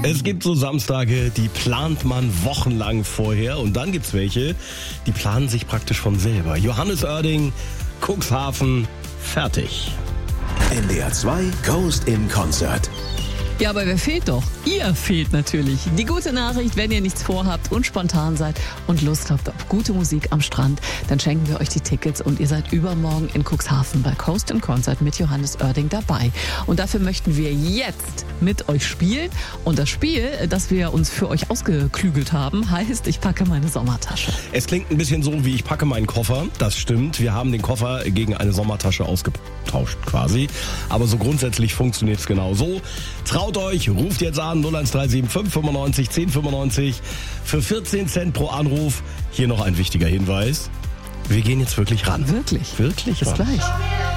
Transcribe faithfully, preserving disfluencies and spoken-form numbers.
Es gibt so Samstage, die plant man wochenlang vorher und dann gibt's welche, die planen sich praktisch von selber. Johannes Oerding, Cuxhaven, fertig. N D R zwei Coast in Concert. Ja, aber wer fehlt doch? Ihr fehlt natürlich. Die gute Nachricht, wenn ihr nichts vorhabt und spontan seid und Lust habt auf gute Musik am Strand, dann schenken wir euch die Tickets und ihr seid übermorgen in Cuxhaven bei Coast in Concert mit Johannes Oerding dabei. Und dafür möchten wir jetzt mit euch spielen. Und das Spiel, das wir uns für euch ausgeklügelt haben, heißt, ich packe meine Sommertasche. Es klingt ein bisschen so, wie ich packe meinen Koffer. Das stimmt. Wir haben den Koffer gegen eine Sommertasche ausgetauscht quasi. Aber so grundsätzlich funktioniert es genau so. Traut euch, ruft jetzt an null eins drei sieben fünf fünfundneunzig zehn fünfundneunzig für vierzehn Cent pro Anruf. Hier noch ein wichtiger Hinweis. Wir gehen jetzt wirklich ran. Wirklich? Wirklich Bis ran. gleich.